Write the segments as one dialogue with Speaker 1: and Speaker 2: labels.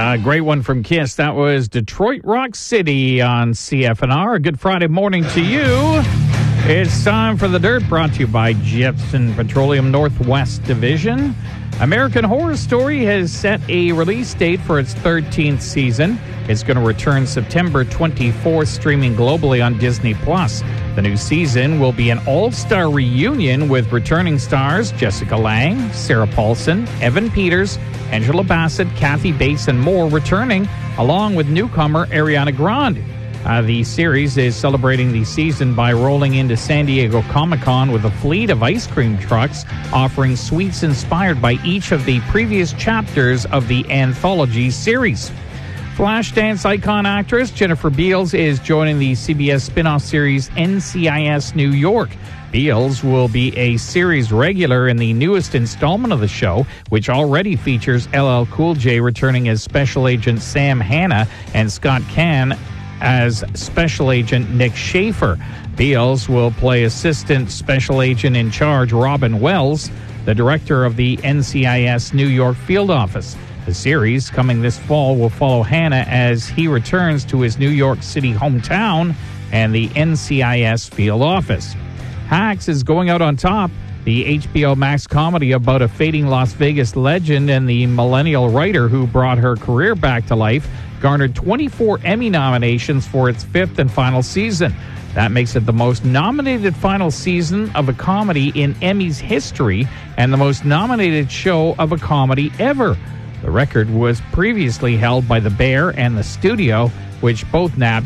Speaker 1: Great one from Kiss. That was Detroit Rock City on CFNR. A good Friday morning to you. It's time for The Dirt, brought to you by Jepson Petroleum Northwest Division. American Horror Story has set a release date for its 13th season. It's going to return September 24th, streaming globally on Disney+. The new season will be an all-star reunion with returning stars Jessica Lange, Sarah Paulson, Evan Peters, Angela Bassett, Kathy Bates, and more returning, along with newcomer Ariana Grande. The series is celebrating the season by rolling into San Diego Comic-Con with a fleet of ice cream trucks offering sweets inspired by each of the previous chapters of the anthology series. Flashdance icon actress Jennifer Beals is joining the CBS spin-off series NCIS New York. Beals will be a series regular in the newest installment of the show, which already features LL Cool J returning as Special Agent Sam Hanna and Scott Caan as Special Agent Nick Schaefer. Beals will play Assistant Special Agent in Charge Robin Wells, the director of the NCIS New York field office. The series, coming this fall, will follow Hanna as he returns to his New York City hometown and the NCIS field office. Hacks is going out on top. The HBO Max comedy about a fading Las Vegas legend and the millennial writer who brought her career back to life garnered 24 Emmy nominations for its fifth and final season. That makes it the most nominated final season of a comedy in Emmy's history and the most nominated show of a comedy ever. The record was previously held by The Bear and The Studio, which both nabbed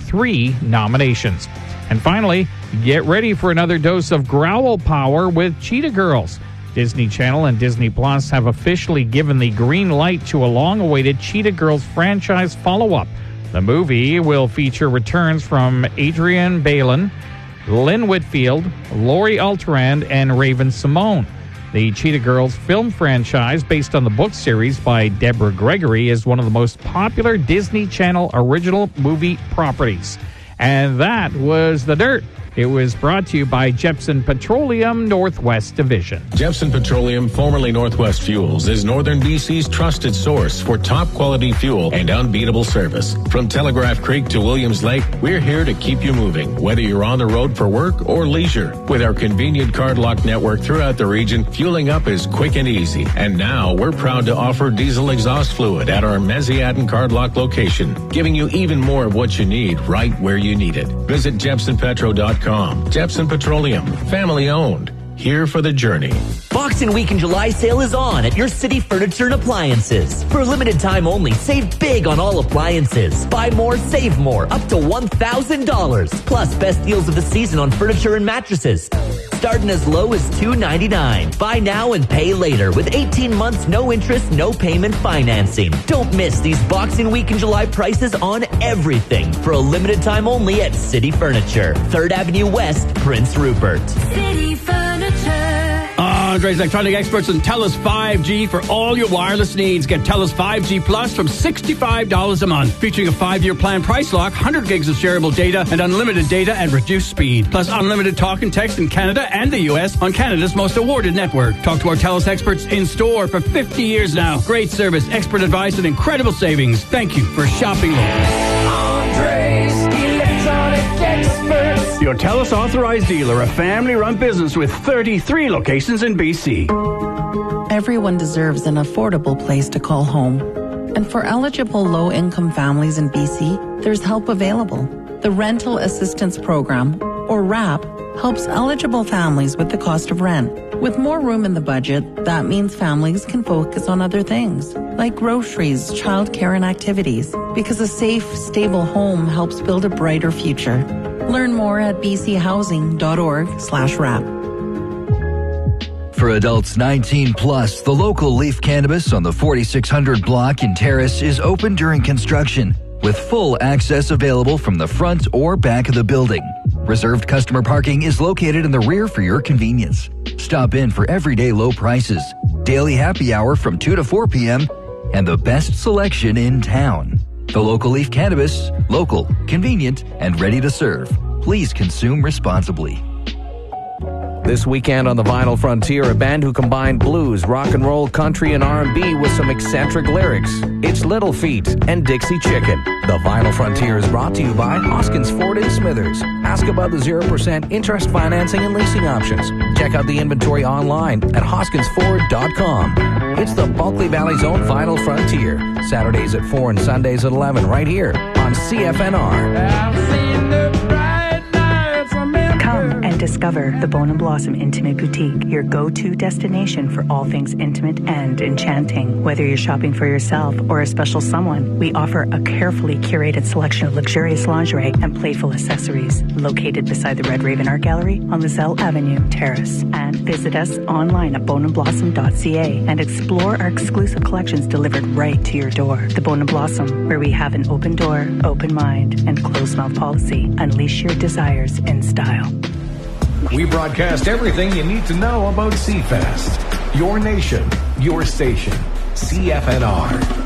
Speaker 1: 23 nominations. And finally, get ready for another dose of growl power with Cheetah Girls. Disney Channel and Disney Plus have officially given the green light to a long-awaited Cheetah Girls franchise follow-up. The movie will feature returns from Adrienne Bailon, Lynn Whitfield, Laurie Alterand, and Raven Simone. The Cheetah Girls film franchise, based on the book series by Deborah Gregory, is one of the most popular Disney Channel original movie properties. And that was The Dirt. It was brought to you by Jepson Petroleum Northwest Division.
Speaker 2: Jepson Petroleum, formerly Northwest Fuels, is Northern BC's trusted source for top-quality fuel and unbeatable service. From Telegraph Creek to Williams Lake, we're here to keep you moving, whether you're on the road for work or leisure. With our convenient card lock network throughout the region, fueling up is quick and easy. And now, we're proud to offer diesel exhaust fluid at our Meziatin card lock location, giving you even more of what you need right where you need it. Visit JepsonPetro.com. Jepson Petroleum, family owned. Here for the journey.
Speaker 3: Boxing Week in July sale is on at your City Furniture and Appliances. For a limited time only, save big on all appliances. Buy more, save more, up to $1,000. Plus, best deals of the season on furniture and mattresses. Starting as low as $299. Buy now and pay later with 18 months, no interest, no payment financing. Don't miss these Boxing Week in July prices on everything for a limited time only at City Furniture. 3rd Avenue West, Prince Rupert.
Speaker 4: City Furniture.
Speaker 5: Andre's Electronic Experts and TELUS 5G for all your wireless needs. Get TELUS 5G Plus from $65 a month. Featuring a 5-year plan price lock, 100 gigs of shareable data, and unlimited data and reduced speed. Plus unlimited talk and text in Canada and the U.S. on Canada's most awarded network. Talk to our TELUS experts in store for 50 years now. Great service, expert advice, and incredible savings. Thank you for shopping local.
Speaker 4: Andre's Electronic Experts.
Speaker 5: Your TELUS authorized dealer, a family-run business with 33 locations in BC.
Speaker 6: Everyone deserves an affordable place to call home. And for eligible low-income families in BC, there's help available. The Rental Assistance Program, or RAP, helps eligible families with the cost of rent. With more room in the budget, that means families can focus on other things, like groceries, childcare, and activities, because a safe, stable home helps build a brighter future. Learn more at bchousing.org/RAP.
Speaker 7: For adults 19 plus, the local Leaf Cannabis on the 4600 block in Terrace is open during construction, with full access available from the front or back of the building. Reserved customer parking is located in the rear for your convenience. Stop in for everyday low prices, daily happy hour from 2 to 4 p.m., and the best selection in town. The local Leaf Cannabis, local, convenient, and ready to serve. Please consume responsibly.
Speaker 8: This weekend on the Vinyl Frontier, a band who combined blues, rock and roll, country, and R&B with some eccentric lyrics. It's Little Feat and Dixie Chicken. The Vinyl Frontier is brought to you by Hoskins Ford in Smithers. Ask about the 0% interest financing and leasing options. Check out the inventory online at hoskinsford.com. It's the Bulkley Valley's own Vinyl Frontier. Saturdays at 4 and Sundays at 11 right here on CFNR.
Speaker 9: Come and discover the Bone and Blossom Intimate Boutique, your go-to destination for all things intimate and enchanting. Whether you're shopping for yourself or a special someone, we offer a carefully curated selection of luxurious lingerie and playful accessories. Located beside the Red Raven Art Gallery on Lizelle Avenue, Terrace. And visit us online at boneandblossom.ca and explore our exclusive collections delivered right to your door. The Bone and Blossom, where we have an open door, open mind, and closed-mouth policy. Unleash your desires in style.
Speaker 10: We broadcast everything you need to know about CFast. Your nation, your station. CFNR.